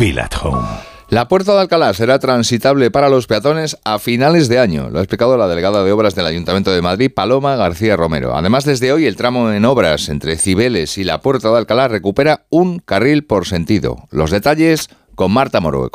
Feel at home. La Puerta de Alcalá será transitable para los peatones a finales de año, lo ha explicado la delegada de Obras del Ayuntamiento de Madrid, Paloma García Romero. Además, desde hoy el tramo en obras entre Cibeles y la Puerta de Alcalá recupera un carril por sentido. Los detalles con Marta Morueco.